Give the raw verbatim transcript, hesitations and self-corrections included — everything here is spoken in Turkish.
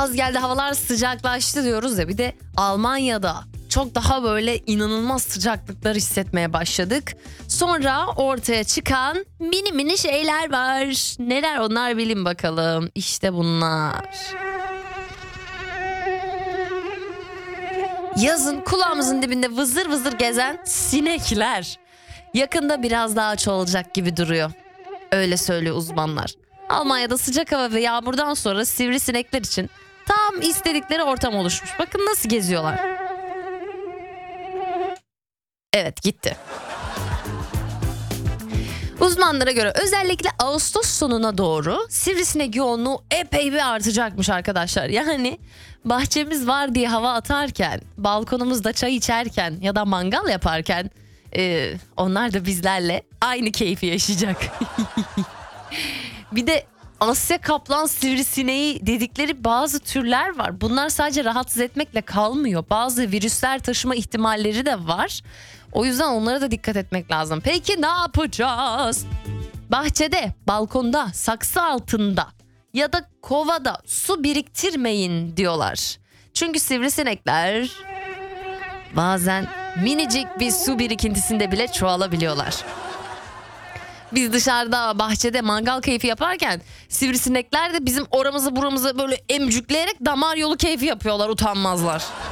Az geldi, havalar sıcaklaştı diyoruz ya, bir de Almanya'da çok daha böyle inanılmaz sıcaklıklar hissetmeye başladık. Sonra ortaya çıkan mini mini şeyler var. Neler onlar, bilin bakalım. İşte bunlar. Yazın kulağımızın dibinde vızır vızır gezen sinekler. Yakında biraz daha çoğalacak gibi duruyor. Öyle söylüyor uzmanlar. Almanya'da sıcak hava ve yağmurdan sonra sivrisinekler için tam istedikleri ortam oluşmuş. Bakın nasıl geziyorlar. Evet, gitti. Uzmanlara göre özellikle Ağustos sonuna doğru sivrisinek yoğunluğu epey bir artacakmış arkadaşlar. Yani bahçemiz var diye hava atarken, balkonumuzda çay içerken ya da mangal yaparken e, onlar da bizlerle aynı keyfi yaşayacak. Bir de Asya kaplan sivrisineği dedikleri bazı türler var. Bunlar sadece rahatsız etmekle kalmıyor. Bazı virüsler taşıma ihtimalleri de var. O yüzden onlara da dikkat etmek lazım. Peki ne yapacağız? Bahçede, balkonda, saksı altında ya da kovada su biriktirmeyin diyorlar. Çünkü sivrisinekler bazen minicik bir su birikintisinde bile çoğalabiliyorlar. Biz dışarıda bahçede mangal keyfi yaparken sivrisinekler de bizim oramızı buramızı böyle emcükleyerek damar yolu keyfi yapıyorlar, utanmazlar.